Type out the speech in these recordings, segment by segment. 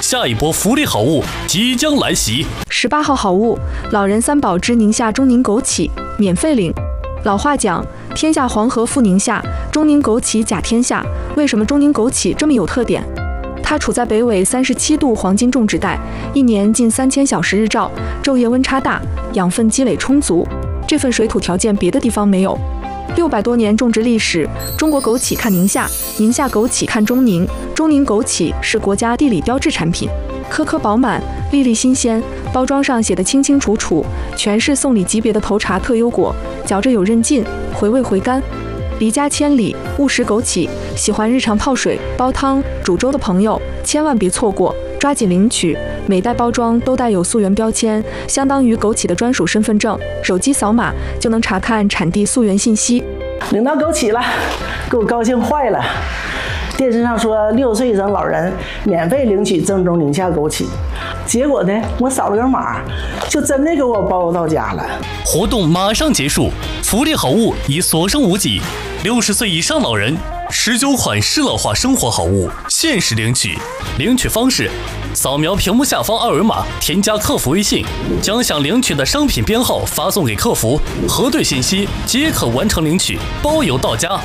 下一波福利好物即将来袭。 18号好物，老人三宝之宁夏中宁枸杞，免费领。老话讲，天下黄河复宁夏，中宁枸杞甲天下。为什么中宁枸杞这么有特点？它处在北纬37度黄金种植带，一年近3000小时日照，昼夜温差大，养分积累充足。这份水土条件别的地方没有。600多年种植历史，中国枸杞看宁夏，宁夏枸杞看中宁，中宁枸杞是国家地理标志产品，颗颗饱满，粒粒新鲜，包装上写得清清楚楚，全是送礼级别的头茶特优果，嚼着有韧劲，回味回甘。离家千里，勿食枸杞。喜欢日常泡水、煲汤、煮粥的朋友，千万别错过，抓紧领取。每袋包装都带有溯源标签，相当于枸杞的专属身份证，手机扫码就能查看产地溯源信息。 领到枸杞了，给我高兴坏了。电视上说6岁以上老人免费领取正宗宁夏枸杞，结果呢，我扫了个码，就真的给我包到家了。 活动马上结束，福利好物已所剩无几。60岁以上老人19款适老化生活好物限时领取，领取方式：扫描屏幕下方二维码，添加客服微信，将想领取的商品编号发送给客服，核对信息即可完成领取，包邮到家。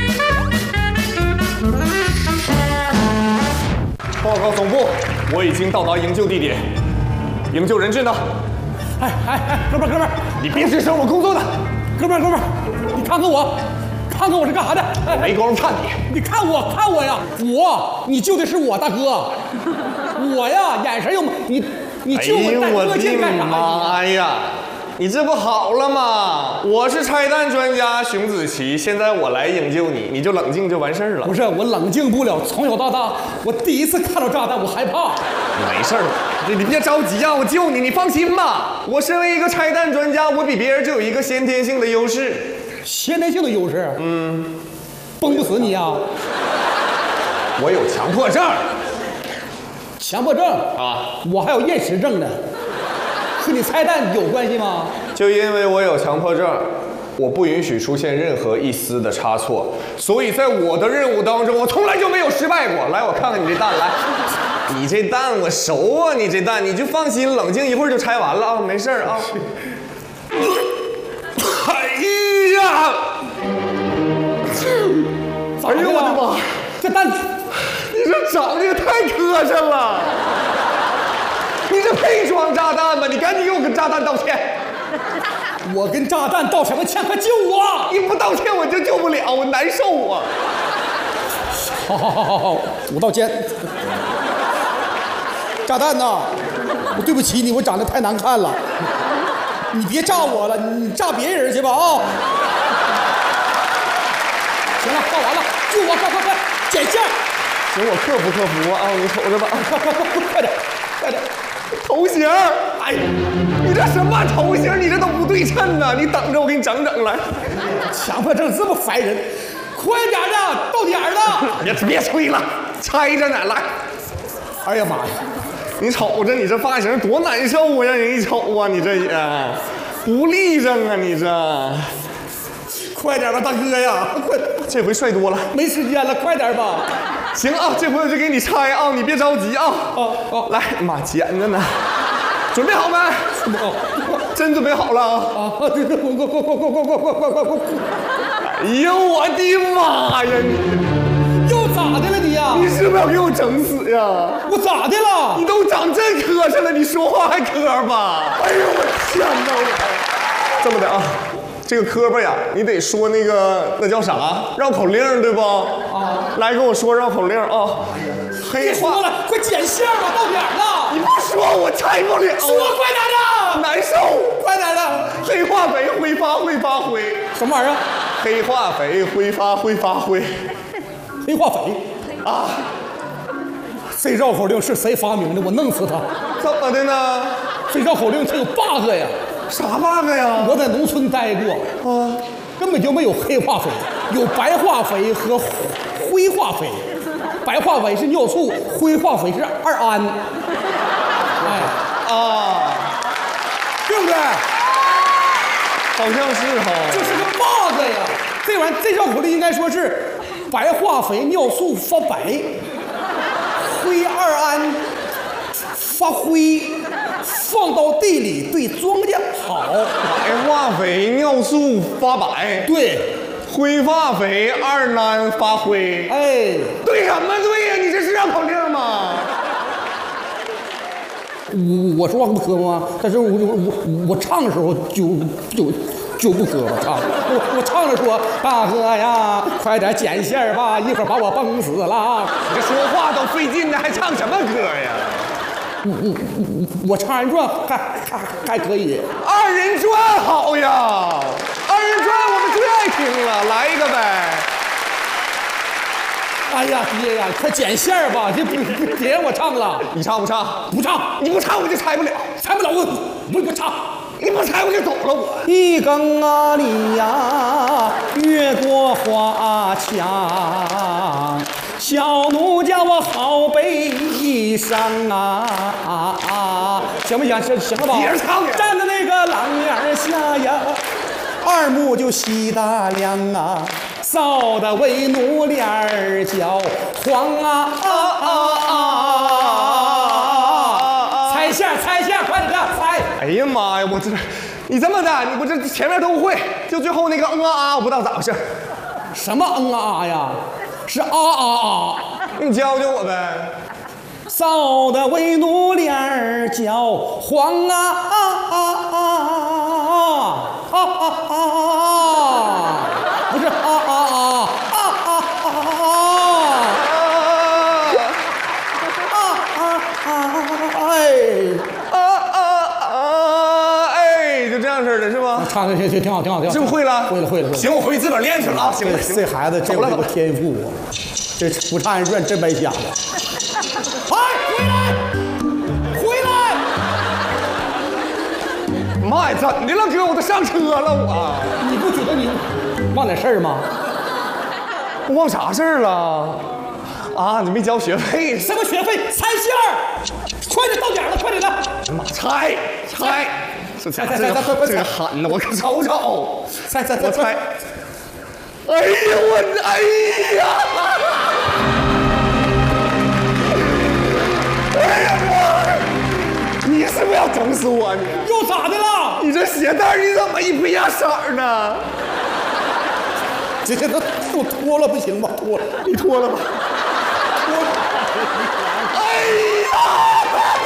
报告总部，我已经到达营救地点。营救人质呢？ 哥们儿， 你别指使我工作的。 哥们儿，你看看我是干啥的？ 没工夫看你。 你看我呀，你救的是我大哥，我呀眼神又你救我大哥剑干啥？ 妈呀！你这不好了吗？我是拆弹专家熊子琪，现在我来营救你，你就冷静就完事儿了。 不是，我冷静不了，从小到大，我第一次看到炸弹，我害怕。 没事儿，你别着急啊，我救你，你放心吧。我身为一个拆弹专家，我比别人就有一个先天性的优势。 先天性的优势？崩不死你啊！ 我有强迫症。 强迫症啊？我还有厌食症呢。和你拆弹有关系吗？ 就因为我有强迫症，我不允许出现任何一丝的差错，所以在我的任务当中，我从来就没有失败过。来，我看看你这蛋，来，你这蛋我熟啊，你这蛋，你就放心，冷静一会儿就拆完了啊，没事啊。哎呀！哎呦我的妈！ 这蛋， 你这长得也太磕碜了。你这配装炸弹吗？你赶紧给我跟炸弹道歉！ 我跟炸弹道什么歉？快救我！ 你不道歉我就救不了，我难受啊！ 好，我道歉。炸弹呐，我对不起你，我长得太难看了，你别炸我了，你炸别人去吧啊！行了，炸完了，救我，快，剪线！ 行，我克服啊！你瞅着吧， 快点！ 头型，哎，你这什么头型？你这都不对称呢！你等着，我给你整来。 强迫症这么烦人，快点的，到点了！ 别吹了，拆着呢，来。 哎呀妈呀！ 你瞅着你这发型多难受啊！让人一瞅啊，你这也不立正啊，你这。 快点吧，大哥呀！快， 这回帅多了。 没时间了，快点吧。 行啊，这回我就给你拆啊，你别着急啊。来，妈剪着呢，准备好没？真准备好了啊！ 对，快！ 哎呦我的妈呀！你又咋的了你呀？ 你是不是要给我整死呀？ 我咋的了？ 你都长这磕碜了，你说话还磕巴？哎呦我天哪！这么的啊。这个磕巴呀，你得说那叫啥绕口令，对不？来跟我说绕口令啊！ 别说了，快剪线吧，到点了。 你不说我拆不了。 说快点的， 难受， 快点的。 黑化肥挥发会发灰， 什么玩意儿？ 黑化肥挥发会发灰， 黑化肥啊！这绕口令是谁发明的？我弄死他！ 怎么的呢？ 这绕口令它有 bug 呀！ 啥 bug 呀？ 我在农村待过啊，根本就没有黑化肥，有白化肥和灰化肥。白化肥是尿素，灰化肥是二胺。哎对不对？ 好像是哈。 这是个 bug 呀！这玩意儿这绕口令应该说是白化肥尿素发白，灰二胺发灰，放到地里对庄稼好。 白化肥尿素发白， 对， 灰化肥二难发灰。 哎， 对什么对呀？你这是绕口令吗？ 我说话不磕吗？但是我唱的时候就不磕巴唱。我唱着说大哥呀，快点剪线儿吧，一会儿把我崩死了。 你这说话都费劲呢，还唱什么歌呀？ 我唱二人转还可以。 二人转好呀，二人转我们最爱听了，来一个呗。 哎呀，爹呀，快剪线儿吧！这别让我唱了。 你唱不唱？ 不唱， 你不唱我就拆不了， 猜不了我不唱。 你不拆我就走了我。 一更啊里呀，越过花墙，小奴叫我好悲伤啊！行不行？行了吧？ 接着唱呀！ 站在那个廊檐下呀，二目就喜大亮啊，臊得为奴脸儿焦黄啊！猜线，快点猜！ 哎呀妈呀，我这你这么的，我这前面都会，就最后那个我不知道咋回事。 什么呀？是啊！ 你教教我呗。 臊得为奴脸儿焦黄啊！不是就这样式的是吗？ 唱的挺好， 是不是会了？ 会了。 行，我回去自个儿练去了啊。行， 这孩子真有这个天赋啊！这不唱二人转真白瞎了。哎，回来！ 妈呀，怎么的了哥？我都上车了我。 你不觉得你忘点事儿吗？ 我忘啥事儿了？啊，你没交学费？ 什么学费？猜线儿！快点到点了，快点的！ 妈，猜！这个喊的，我可瞅瞅。 猜！ 我猜。哎呀！哎呀妈！你是不是要整死我？你又咋的了？ 你这鞋带你怎么一不一样色儿呢？ 这都脱了不行吗？脱了， 你脱了吧。哎呀！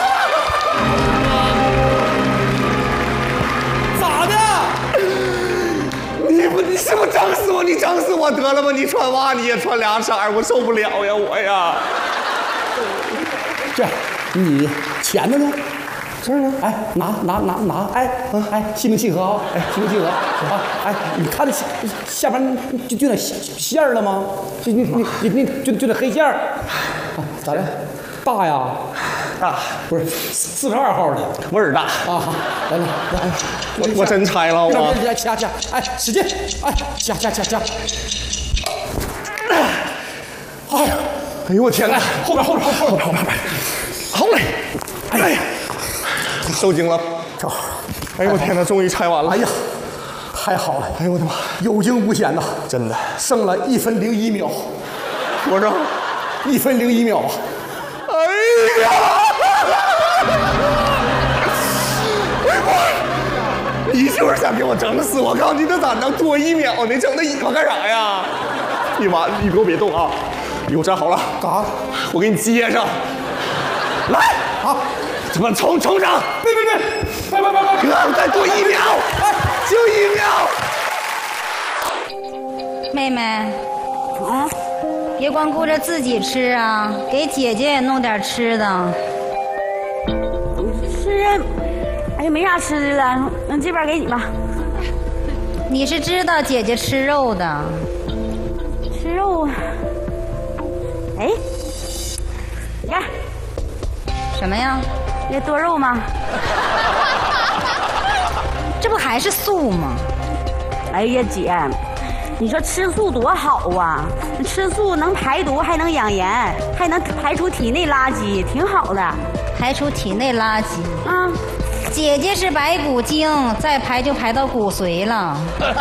咋的？ 你是不是整死我？你整死我得了吧？你穿袜你也穿俩色儿，我受不了呀我呀！ 这你钱呢？这儿呢？哎，拿！哎，心平气和啊！哎，心平气和啊！哎，你看这下边就那线儿了吗？你就那黑线儿，咋的？大呀？ 大不是42号的， 味儿大啊！来， 我真拆了我。 来掐！哎，使劲！哎，掐！哎呀！ 哎呦我天哪！ 后边！ 好嘞！哎呀！受惊了，哎呦我天哪，终于拆完了！ 哎呀，太好了！ 哎呦我的妈， 有惊无险呐！ 真的， 剩了1分01秒， 多少 ？1分01秒啊！ 哎呀！你就是想给我整死我！告诉你，这咋能多1秒呢？整那尾巴干啥呀？你妈，你给我别动啊！你给我站好了， 干啥？ 我给你接上。来啊！怎么冲上？ 别！ 哥，再多1秒，就1秒。 妹妹，别光顾着自己吃啊，给姐姐也弄点吃的。 吃，哎呀，没啥吃的了，那这边给你吧。 你是知道姐姐吃肉的？ 吃肉？哎，你看， 什么呀？ 这多肉吗？ 这不还是素吗？ 哎呀，姐，你说吃素多好啊！吃素能排毒，还能养颜，还能排出体内垃圾，挺好的。 排出体内垃圾啊！ 姐姐是白骨精，再排就排到骨髓了。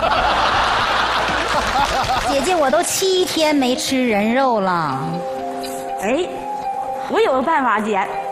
姐姐，我都7天没吃人肉了。 哎，我有个办法，姐。